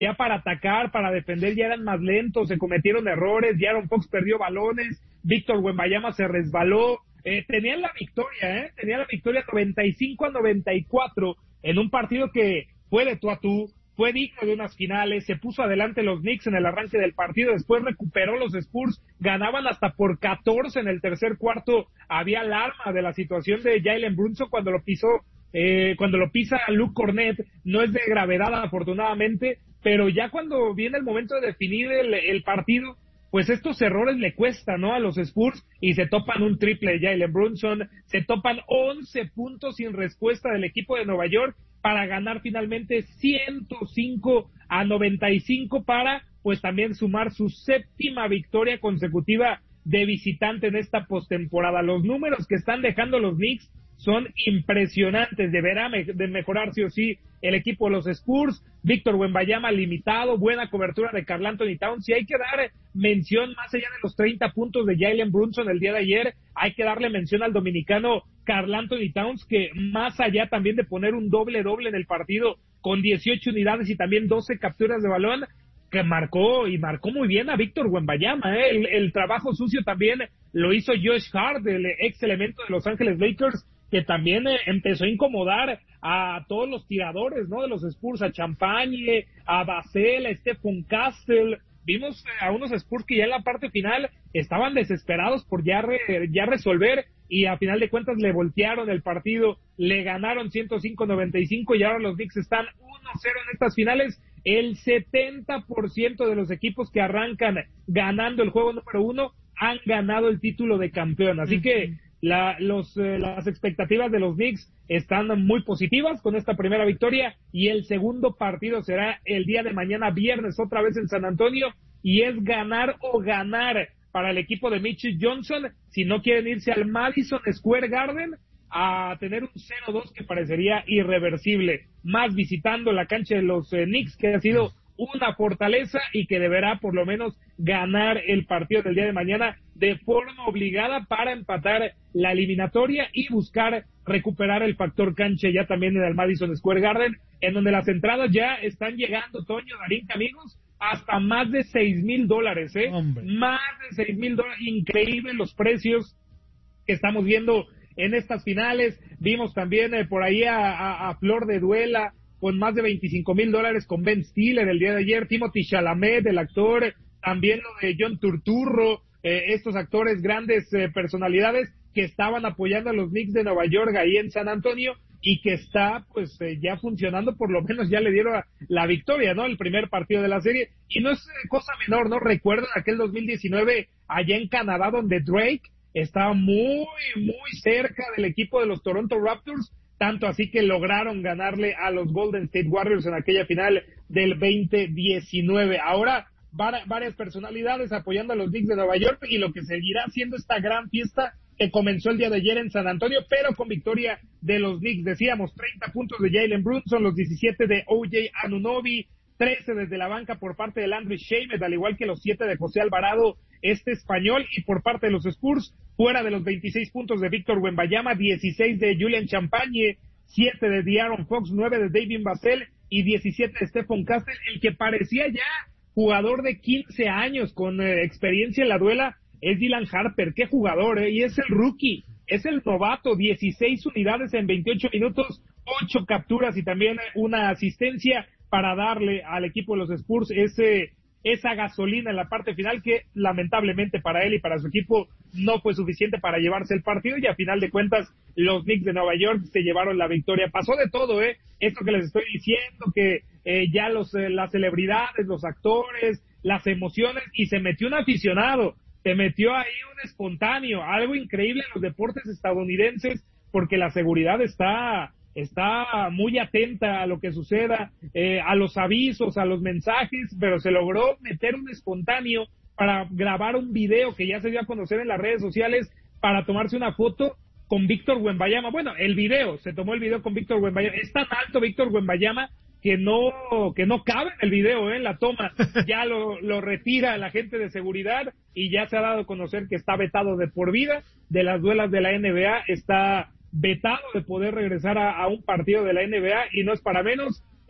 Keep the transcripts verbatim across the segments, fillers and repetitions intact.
ya para atacar, para defender, ya eran más lentos, se cometieron errores, De'Aaron Fox perdió balones, Víctor Wembanyama se resbaló, eh, tenían la victoria, eh, tenían la victoria noventa y cinco a noventa y cuatro en un partido que fue de tú a tú, fue digno de unas finales, se puso adelante los Knicks en el arranque del partido, después recuperó los Spurs, ganaban hasta por catorce en el tercer cuarto, había alarma de la situación de Jalen Brunson cuando lo pisó, eh, cuando lo pisa Luke Cornett, no es de gravedad afortunadamente, pero ya cuando viene el momento de definir el, el partido, pues estos errores le cuestan, ¿no?, a los Spurs, y se topan un triple de Jalen Brunson, se topan once puntos sin respuesta del equipo de Nueva York, para ganar finalmente ciento cinco a noventa y cinco para, pues también sumar su séptima victoria consecutiva de visitante en esta postemporada. Los números que están dejando los Knicks son impresionantes, deberá me- de mejorar sí o sí el equipo de los Spurs. Víctor Wembanyama limitado, buena cobertura de Karl Anthony Towns, y hay que dar mención más allá de los treinta puntos de Jalen Brunson el día de ayer, hay que darle mención al dominicano Karl Anthony Towns, que más allá también de poner un doble doble en el partido con dieciocho unidades y también doce capturas de balón, que marcó y marcó muy bien a Víctor Wembanyama, ¿eh? el, el trabajo sucio también lo hizo Josh Hart, el ex elemento de Los Ángeles Lakers, que también eh, empezó a incomodar a todos los tiradores, ¿no?, de los Spurs, a Champagne, a Basel, a Stephen Castle. Vimos eh, a unos Spurs que ya en la parte final estaban desesperados por ya, re, ya resolver, y a final de cuentas le voltearon el partido, le ganaron ciento cinco a noventa y cinco, y ahora los Knicks están uno cero en estas finales. El setenta por ciento de los equipos que arrancan ganando el juego número uno han ganado el título de campeón, así uh-huh. que La, los, eh, las expectativas de los Knicks están muy positivas con esta primera victoria, y el segundo partido será el día de mañana viernes otra vez en San Antonio, y es ganar o ganar para el equipo de Mitch Johnson si no quieren irse al Madison Square Garden a tener un cero dos que parecería irreversible, más visitando la cancha de los eh, Knicks, que ha sido una fortaleza y que deberá por lo menos ganar el partido del día de mañana de forma obligada para empatar la eliminatoria y buscar recuperar el factor cancha ya también en el Madison Square Garden, en donde las entradas ya están llegando, Toño, Darín, amigos, hasta más de seis mil dólares, ¿eh? Hombre. Más de seis mil dólares, increíbles los precios que estamos viendo en estas finales. Vimos también eh, por ahí a, a, a Flor de Duela, con más de veinticinco mil dólares con Ben Stiller el día de ayer, Timothy Chalamet, el actor, también lo de John Turturro, eh, estos actores, grandes eh, personalidades que estaban apoyando a los Knicks de Nueva York ahí en San Antonio, y que está pues eh, ya funcionando, por lo menos ya le dieron la, la victoria, ¿no?, el primer partido de la serie, y no es eh, cosa menor, ¿no? Recuerdan aquel dos mil diecinueve allá en Canadá, donde Drake estaba muy, muy cerca del equipo de los Toronto Raptors, tanto así que lograron ganarle a los Golden State Warriors en aquella final del veinte diecinueve. Ahora, var- varias personalidades apoyando a los Knicks de Nueva York, y lo que seguirá siendo esta gran fiesta que comenzó el día de ayer en San Antonio, pero con victoria de los Knicks. Decíamos, treinta puntos de Jalen Brunson, los diecisiete de O J Anunoby, trece desde la banca por parte de Landry Shamet, al igual que los siete de José Alvarado, este español, y por parte de los Spurs, fuera de los veintiséis puntos de Víctor Wembanyama, dieciséis de Julian Champagne, siete de De'Aaron Fox, nueve de David Basel y diecisiete de Stephen Castle, el que parecía ya jugador de quince años con eh, experiencia en la duela, es Dylan Harper. Qué jugador, eh, y es el rookie, es el novato, dieciséis unidades en veintiocho minutos, ocho capturas y también una asistencia para darle al equipo de los Spurs ese esa gasolina en la parte final, que lamentablemente para él y para su equipo no fue suficiente para llevarse el partido, y a final de cuentas los Knicks de Nueva York se llevaron la victoria. Pasó de todo, eh, esto que les estoy diciendo, que eh, ya los eh, las celebridades, los actores, las emociones, y se metió un aficionado, se metió ahí un espontáneo, algo increíble en los deportes estadounidenses, porque la seguridad está está muy atenta a lo que suceda, eh, a los avisos, a los mensajes, pero se logró meter un espontáneo para grabar un video que ya se dio a conocer en las redes sociales, para tomarse una foto con Víctor Wembanyama. Bueno, el video, se tomó el video con Víctor Wembanyama. Es tan alto Víctor Wembanyama que no que no cabe en el video, ¿eh? En la toma. Ya lo, lo retira la gente de seguridad, y ya se ha dado a conocer que está vetado de por vida de las duelas de la N B A, está vetado de poder regresar a, a un partido de la N B A, y no es para menos.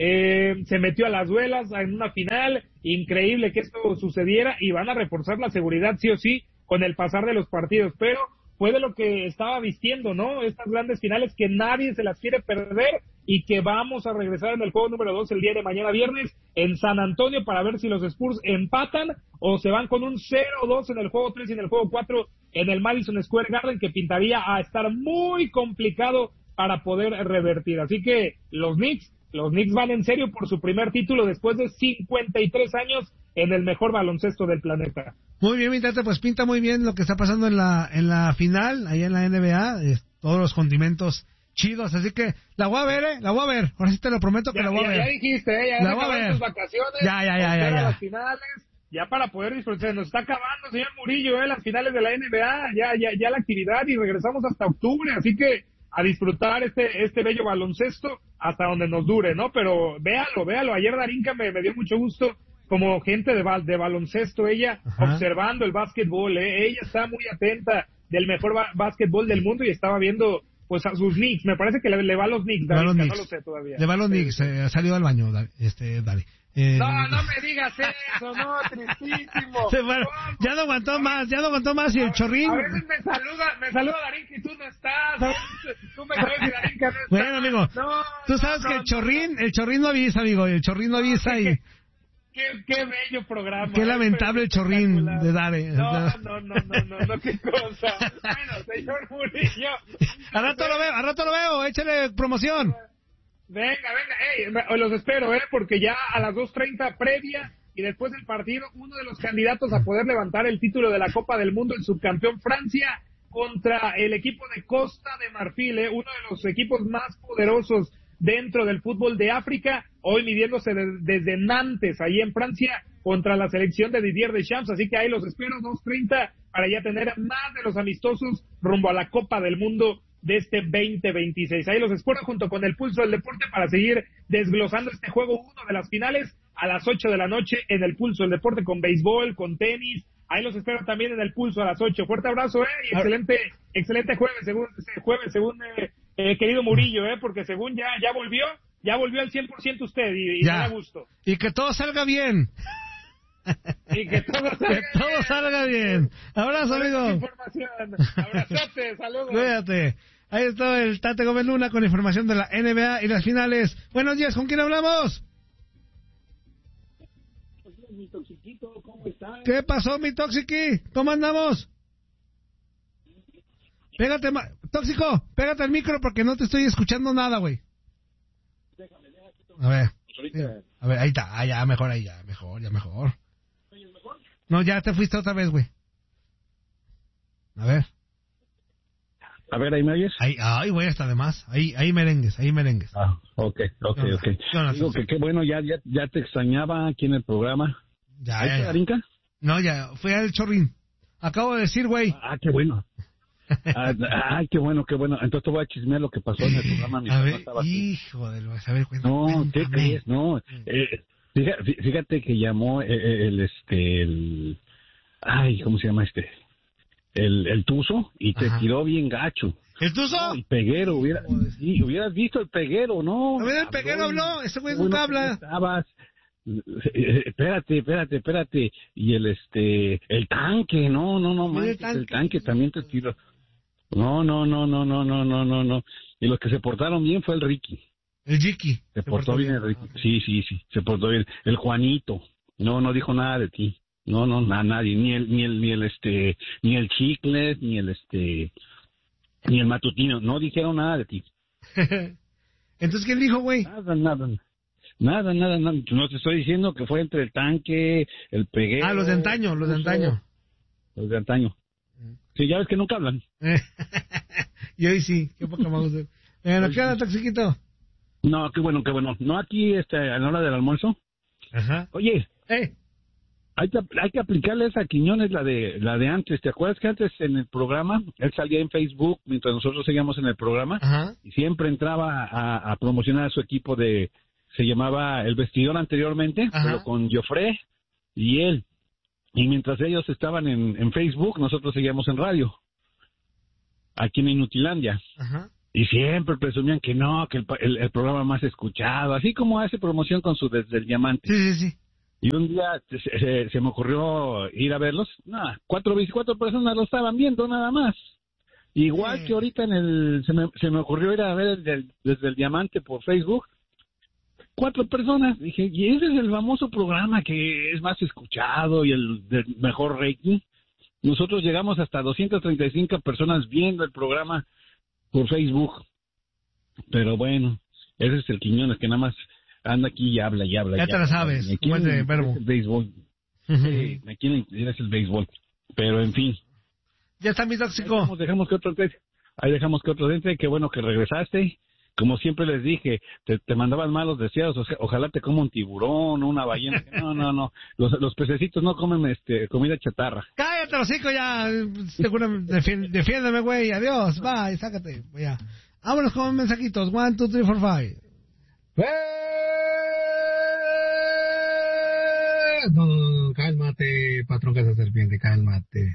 eh, se metió a las duelas en una final, increíble que esto sucediera, y van a reforzar la seguridad sí o sí con el pasar de los partidos, pero fue de lo que estaba vistiendo, ¿no? Estas grandes finales que nadie se las quiere perder y que vamos a regresar en el juego número dos el día de mañana viernes en San Antonio para ver si los Spurs empatan o se van con un cero dos en el juego tres y en el juego cuatro en el Madison Square Garden, que pintaría a estar muy complicado para poder revertir. Así que los Knicks, los Knicks van en serio por su primer título después de cincuenta y tres años en el mejor baloncesto del planeta. Muy bien, mi Tate, pues pinta muy bien lo que está pasando en la en la final, ahí en la N B A, eh, todos los condimentos chidos, así que la voy a ver, eh, la voy a ver, ahora sí te lo prometo que ya, la voy ya, a ver. Ya dijiste, eh, ya la voy a ver. Tus vacaciones, ya, ya, ya, ya, ya. Las finales, ya para poder disfrutar, nos está acabando, señor Murillo, eh, las finales de la N B A, ya, ya, ya la actividad y regresamos hasta octubre, así que a disfrutar este este bello baloncesto hasta donde nos dure, ¿no? Pero véalo, véalo, ayer Darinka me, me dio mucho gusto como gente de, de baloncesto, ella Ajá. observando el básquetbol, ¿eh? Ella está muy atenta del mejor ba- básquetbol del mundo y estaba viendo pues a sus Knicks, me parece que le, le va a los Knicks, Darinka, no lo sé todavía. Le va a los Knicks, eh, ha salido al baño, este, Dale. Eh, no, no me digas eso, no, tristísimo. Se bueno, no, ya no aguantó más, ya no aguantó más y el chorrín. A veces me saluda, me saluda Darinka y tú no estás, a veces tú me crees y Darinka no está. Bueno, amigo, no, tú sabes no, que el chorrín, el chorrín no avisa, amigo, el chorrín no avisa y... Qué, qué bello programa. Qué lamentable el chorrín de Dare. No, no, no, no, no, no, qué cosa. Bueno, señor Murillo. A rato lo veo, a rato lo veo, échale promoción. Venga, venga, hey, los espero, eh, porque ya a las dos treinta previa y después del partido, uno de los candidatos a poder levantar el título de la Copa del Mundo, el subcampeón Francia, contra el equipo de Costa de Marfil, eh, uno de los equipos más poderosos dentro del fútbol de África, hoy midiéndose de, desde Nantes, ahí en Francia, contra la selección de Didier Deschamps, así que ahí los espero, dos treinta, para ya tener más de los amistosos rumbo a la Copa del Mundo de este veinte veintiséis. Ahí los espero junto con el Pulso del Deporte para seguir desglosando este juego uno de las finales a las ocho de la noche en el Pulso del Deporte con béisbol, con tenis. Ahí los espero también en el Pulso a las ocho. Fuerte abrazo, eh, y excelente, excelente jueves, según, jueves, según, eh, eh, querido Murillo, eh, porque según ya, ya volvió, ya volvió al cien por ciento usted y, y me da gusto. Y que todo salga bien. Y que todo salga, que todo bien. salga bien. Abrazo, amigo. Abrazote, saludos. Cuídate. Ahí está el Tate Gómez Luna con información de la N B A y las finales. Buenos días, ¿con quién hablamos? Mi toxiquito, ¿cómo estás? ¿Qué pasó, mi toxiqui? ¿Cómo andamos? Pégate, ma... tóxico, pégate al micro porque no te estoy escuchando nada, güey. Déjame, déjame. A ver. A ver, ahí está. Ah, ya, mejor, ahí, ya, mejor, ya, mejor. ¿Mejor? No, ya te fuiste otra vez, güey. A ver. A ver, ¿ahí me oyes? Ahí, ay, güey, hasta además. Ahí, ahí merengues, ahí merengues. Ah, ok, ok, ok. No, Digo que qué bueno, ya, ya, ya te extrañaba aquí en el programa. Ya, ¿Ahí ya, está Darinka? No, ya, fue al chorrín. Acabo de decir, güey. Ah, qué bueno. ah, ay, qué bueno, qué bueno. Entonces te voy a chismear lo que pasó en el programa. A ver, no hijo de lo, a ver, cuéntame. No, ¿qué crees? No, eh, fíjate, fíjate que llamó el, el, este, el, ay, ¿cómo se llama este? El, el Tuzo, y te Ajá. tiró bien gacho. ¿El Tuzo? No, el Peguero, hubiera, sí, hubieras visto el Peguero, ¿no? A ver, el Peguero habló, ese güey nunca habla. Estabas, espérate, espérate, espérate, y el este, el tanque, no, no, no, man, el, tanque? el tanque también te tiró. No, no, no, no, no, no, no, no, no. Y los que se portaron bien fue el Ricky. El Jiki. Se, se portó, portó bien el Ricky. Okay. Sí, sí, sí, se portó bien. El Juanito. No, no dijo nada de ti. No, no, a nadie, ni el, ni el, ni el, este, ni el Chicles, ni el, este, ni el Matutino, no dijeron nada de ti. Entonces, ¿quién dijo, güey? Nada, nada, nada, nada, nada. No te estoy diciendo que fue entre el tanque, el Peguero. Ah, los de antaño, los de antaño. Los de antaño. Sí, ya ves que nunca hablan. Y hoy sí, qué poca me gusta. Bueno, ¿qué onda, toxiquito? No, qué bueno, qué bueno. No aquí, este, a la hora del almuerzo. Ajá. Oye. Eh. Hay que, hay que aplicarle esa a Quiñones, la de la de antes. ¿Te acuerdas que antes en el programa, él salía en Facebook mientras nosotros seguíamos en el programa? Ajá. Y siempre entraba a, a promocionar a su equipo de, se llamaba El Vestidor anteriormente, Ajá. pero con Joffre y él. Y mientras ellos estaban en, en Facebook, nosotros seguíamos en radio, aquí en Inutilandia. Ajá. y siempre presumían que no, que el, el, el programa más escuchado, así como hace promoción con su Desde el Diamante. Sí, sí, sí. Y un día se, se, se me ocurrió ir a verlos, nada, cuatro, cuatro personas lo estaban viendo nada más. Igual sí. Que ahorita en el se me, se me ocurrió ir a ver el, el, Desde el Diamante por Facebook, cuatro personas. Dije, y ese es el famoso programa que es más escuchado y el del mejor rating. Nosotros llegamos hasta doscientas treinta y cinco personas viendo el programa por Facebook. Pero bueno, ese es el Quiñones que nada más anda aquí y habla y habla. Ya y te habla. lo sabes, ¿Cómo es de verbo? El béisbol. Sí, aquí le interesa el béisbol. Pero en fin. Ya está mi tóxico. Ahí dejamos, dejamos que otro ahí dejamos que otro entre. Qué bueno que regresaste. Como siempre les dije, te, te mandaban malos deseos. O sea, ojalá te coma un tiburón o una ballena. No, no, no. Los, los pececitos no comen este comida chatarra. Cállate, hocico, ya. Defiéndeme, güey. Adiós. Bye, sácate. Ya. Vámonos con mensajitos. One, two, three, four, five. No, no, no, cálmate, patrón que esa serpiente, cálmate.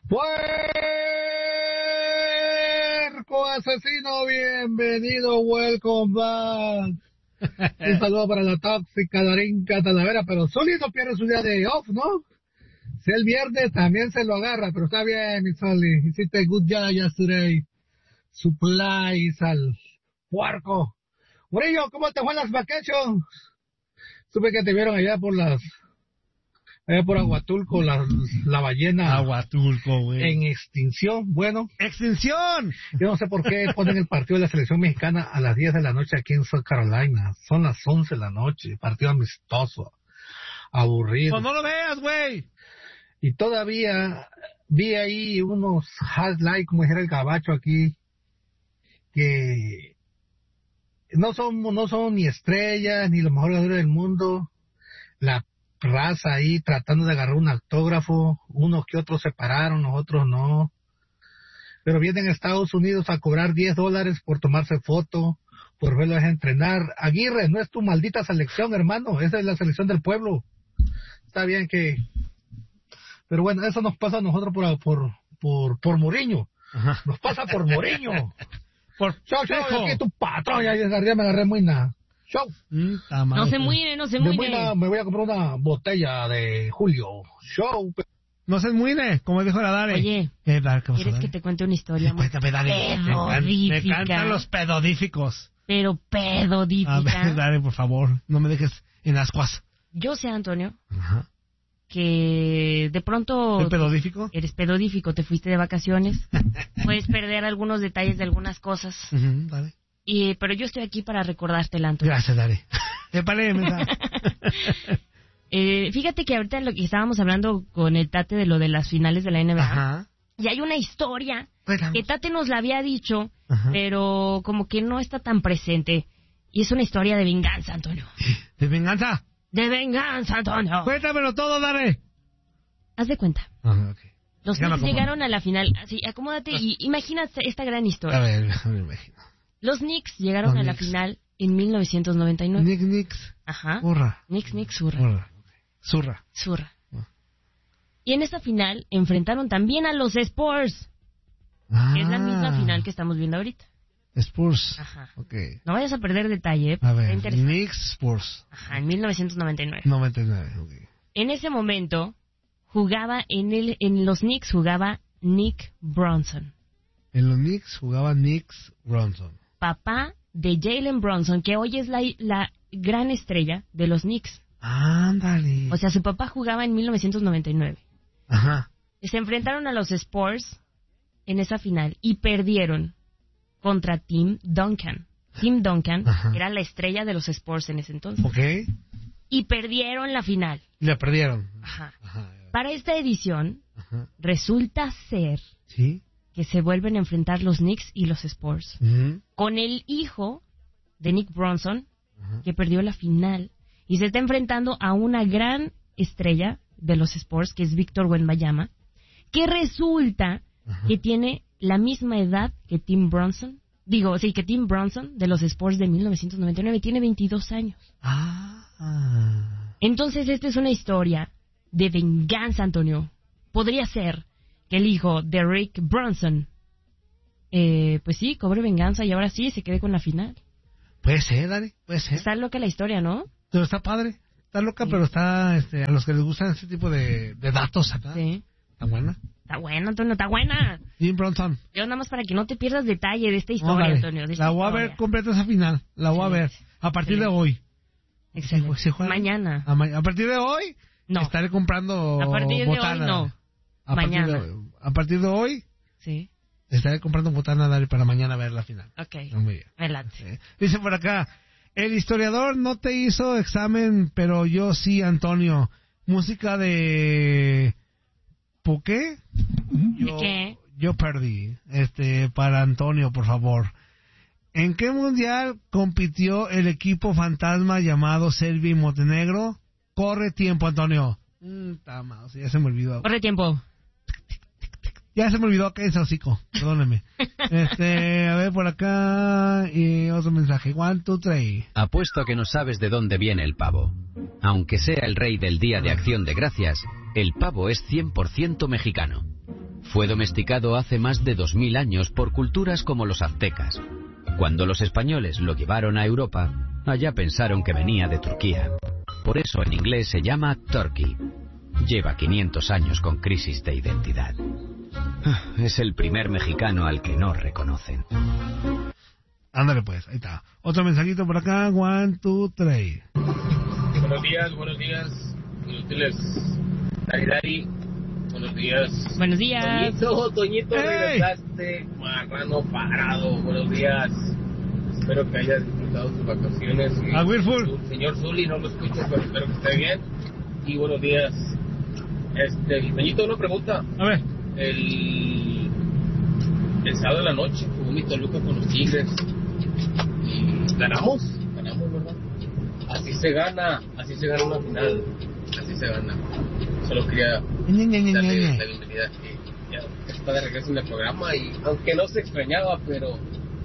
Puerco asesino, bienvenido, welcome back. Un saludo para la tóxica Darinka Talavera, pero Soli no pierde su día de off, ¿no? Si el viernes también se lo agarra, pero está bien, mi Soli. Hiciste good job yesterday. Supplies al puerco. Murillo, ¿cómo te fue en las vacaciones? Supe que te vieron allá por las... allá por Aguatulco, la, la ballena... Aguatulco, güey. En extinción, bueno. ¡Extinción! Yo no sé por qué ponen el partido de la selección mexicana a las diez de la noche aquí en South Carolina. Son las once de la noche, partido amistoso. Aburrido. Pues no lo veas, güey. Y todavía vi ahí unos highlights, como dijera el gabacho aquí, que... No son, no son ni estrellas, ni los mejores jugadores del mundo. La raza ahí tratando de agarrar un autógrafo. Unos que otros se pararon, los otros no. Pero vienen a Estados Unidos a cobrar diez dólares por tomarse foto, por verlos entrenar. Aguirre, no es tu maldita selección, hermano. Esa es la selección del pueblo. Está bien que... Pero bueno, eso nos pasa a nosotros por, por, por, por Mourinho. Ajá. Nos pasa por Mourinho. Por chau, chau, aquí tu patrón, ya desde arriba me agarré muy nada. Chau. Mm, no se muire, no se muire. De me voy a comprar una botella de Julio. Show. No se muire, como dijo la Dare. Oye, eh, Dare, ¿quieres que te cuente una historia? Cuéntame, Dare. Pedodífica. Me encantan los pedodíficos. Pero pedodífica. A ver, Dare, por favor, no me dejes en ascuas. Yo sé, Antonio, Ajá. que de pronto... ¿Eres pedodífico? Eres pedodífico, te fuiste de vacaciones. Puedes perder algunos detalles de algunas cosas. Uh-huh, vale. Y, pero yo estoy aquí para recordártela, Antonio. Gracias, Dare. eh, fíjate que ahorita lo que estábamos hablando con el Tate de lo de las finales de la N B A. Ajá. Y hay una historia Cuéntame. que Tate nos la había dicho, Ajá. pero como que no está tan presente. Y es una historia de venganza, Antonio. ¿De venganza? De venganza, Antonio. Cuéntamelo todo, Dare. Haz de cuenta. Ajá, okay. Los Knicks llegaron a la final. Así, acomódate y imagínate esta gran historia. A ver, me imagino. Los Knicks llegaron Los a Knicks. la final en mil novecientos noventa y nueve. Knicks, Knicks. Ajá. Zurra. Knicks, Knicks, Zurra. Zurra. Zurra. Zurra. Oh. Y en esa final enfrentaron también a los Spurs. Ah. Que es la misma final que estamos viendo ahorita. Spurs. Ajá. Okay. No vayas a perder detalle. ¿eh? A ver, Knicks, Spurs. Ajá, en mil novecientos noventa y nueve. noventa y nueve, ok. En ese momento jugaba en el en los Knicks jugaba Nick Bronson. En los Knicks jugaba Nick Bronson. Papá de Jalen Bronson, que hoy es la, la gran estrella de los Knicks. Ándale. O sea, su papá jugaba en mil novecientos noventa y nueve. Ajá. Se enfrentaron a los Spurs en esa final y perdieron contra Tim Duncan. Tim Duncan Ajá. era la estrella de los Spurs en ese entonces. Ok. Y perdieron la final. La perdieron. Ajá. Ajá. Para esta edición, Ajá. resulta ser ¿Sí? que se vuelven a enfrentar los Knicks y los Spurs. Uh-huh. Con el hijo de Nick Bronson, uh-huh. que perdió la final. Y se está enfrentando a una gran estrella de los Spurs, que es Víctor Wembanyama, que resulta uh-huh. que tiene la misma edad que Tim Bronson. Digo, sí, que Tim Bronson de los Spurs de mil novecientos noventa y nueve tiene veintidós años. Ah. Entonces, esta es una historia de venganza, Antonio. Podría ser que el hijo de Rick Bronson eh, pues sí, cobre venganza y ahora sí se quede con la final. Puede ser, Dani, puede ser. Está loca la historia, ¿no? Pero está padre. Está loca, sí. Pero está, este, a los que les gustan ese tipo de, de datos acá. Sí. Está buena. Está buena, Antonio, está buena. Jim Bronson. Yo nada más para que no te pierdas detalle de esta historia, no, vale. Antonio. De esta la voy historia. a ver completa esa final. La voy sí. a ver. A partir sí. de hoy. Excelente. ¿Se juega? Mañana. A, ma- a partir de hoy, no. Estaré comprando A partir de botana. hoy, no. A mañana. Partir de, a partir de hoy, sí. Estaré comprando botana Dari, para mañana ver la final. Ok. Muy bien. Adelante. Sí. Dice por acá, el historiador no te hizo examen, pero yo sí, Antonio. Música de... ¿Por qué? Yo, ¿Qué? Yo perdí. Este, para Antonio, por favor. ¿En qué mundial compitió el equipo fantasma llamado Serbia y Montenegro? Corre tiempo, Antonio. Mm, tama, ya se me olvidó. Corre tiempo. Ya se me olvidó que es hocico. Perdóneme. Este, a ver por acá. Y otro mensaje. One, two, three. Apuesto a que no sabes de dónde viene el pavo. Aunque sea el rey del Día de Acción de Gracias, el pavo es cien por ciento mexicano. Fue domesticado hace más de dos mil años por culturas como los aztecas. Cuando los españoles lo llevaron a Europa, allá pensaron que venía de Turquía. Por eso en inglés se llama turkey. Lleva quinientos años con crisis de identidad. Es el primer mexicano al que no reconocen. Ándale pues, ahí está. Otro mensajito por acá. One, two, three. Buenos días, buenos días. Buenos días, Dari Dari. Buenos días. Buenos días. Toñito, Toñito, hey. Regresaste, marrano parado. Buenos días. Espero que hayas disfrutado tus vacaciones. A Wilford. Señor Zuli, no lo escucho, pero espero que esté bien. Y buenos días. Este, Toñito, una pregunta. A ver. El, el sábado de la noche jugó mi Toluca con los Tigres. Y ganamos, ganamos, ¿verdad? Así se gana, así se gana una final. Así se gana. Solo quería darle la bienvenida que ya está de regreso en el programa y aunque no se extrañaba, pero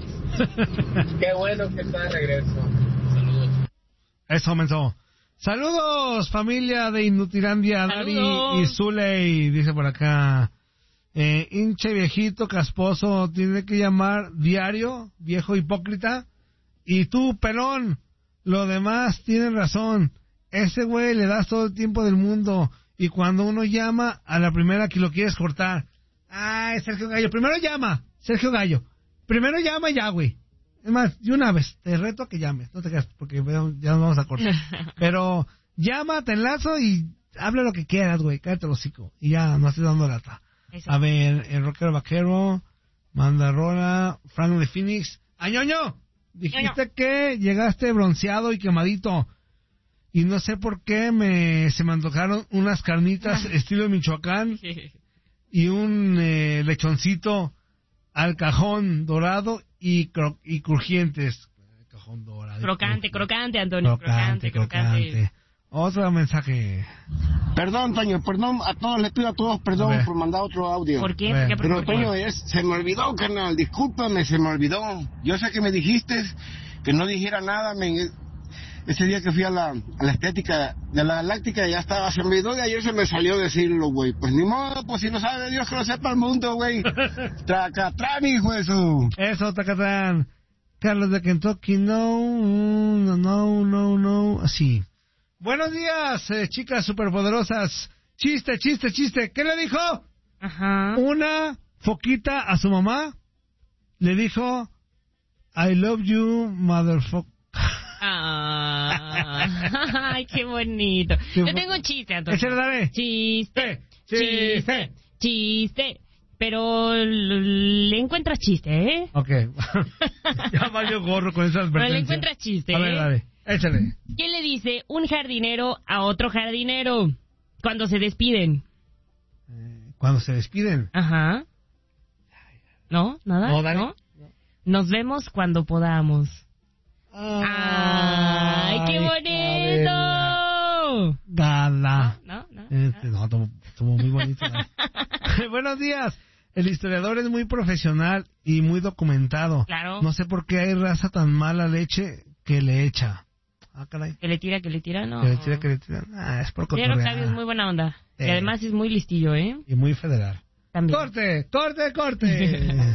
qué bueno que está de regreso. Saludos. Eso comenzó. Saludos, familia de Inutilandia, Dari y Zuley, dice por acá. Eh, hinche viejito casposo, tiene que llamar diario, viejo hipócrita. Y tú, pelón, lo demás tiene razón. Ese güey le das todo el tiempo del mundo. Y cuando uno llama, a la primera que lo quieres cortar. Ay, Sergio Gallo. Primero llama, Sergio Gallo. Primero llama ya, güey. Es más, de una vez, te reto a que llames. No te quedas, porque ya nos vamos a cortar. Pero llama, te enlazo y habla lo que quieras, güey. Cállate el hocico. Y ya, no estés dando lata. Eso. A ver, el rockero vaquero, Manda Rola, Frank de Phoenix. ¡Añoño! Dijiste Ñoño. Que llegaste bronceado y quemadito. Y no sé por qué me se me antojaron unas carnitas estilo Michoacán y un eh, lechoncito al cajón dorado y, cro- y crujientes. Cajón dorado. Crocante, crocante, Antonio. Crocante, crocante. crocante. Otro mensaje. Perdón, Toño, perdón, a todos, les pido a todos perdón por mandar otro audio. ¿Por qué? ¿Por qué Pero, Toño, es, se me olvidó, carnal, discúlpame, se me olvidó. Yo sé que me dijiste que no dijera nada, me, ese día que fui a la, a la estética de la galáctica ya estaba, se me olvidó, de ayer se me salió decirlo, güey. Pues ni modo, pues si no sabe Dios que lo sepa el mundo, güey. Tracatrán, hijo de su... Eso, Tracatrán. Carlos de Kentucky, no, no, no, no, no, así. Buenos días, eh, chicas superpoderosas. Chiste, chiste, chiste. ¿Qué le dijo? Ajá. Una foquita a su mamá le dijo, I love you, motherfucker. Ah, ay, qué bonito. Yo tengo un chiste, Antonio. Échale, dale. Chiste, chiste, chiste, chiste. Pero le encuentras chiste, ¿eh? Ok. Ya valió gorro con esas advertencias. Pero le encuentras chiste, ¿eh? A ver, dale. Échale. ¿Qué le dice un jardinero a otro jardinero cuando se despiden? Eh, cuando se despiden. Ajá. ¿No? ¿Nada? No, dale. ¿No? Nos vemos cuando podamos. ¡Ay, ¡Ay, qué bonito! Gala. No, no, no. Este, no, estuvo muy bonito. Buenos días. El historiador es muy profesional y muy documentado. Claro. No sé por qué hay raza tan mala leche que le echa. Ah, caray. Que le tira, que le tira, no. Que le tira, que le tira. Ah, es por Pero cotorrear. Octavio es muy buena onda. Eh. Y además es muy listillo, ¿eh? Y muy federal. También. ¡Corte! ¡Corte! ¡Corte!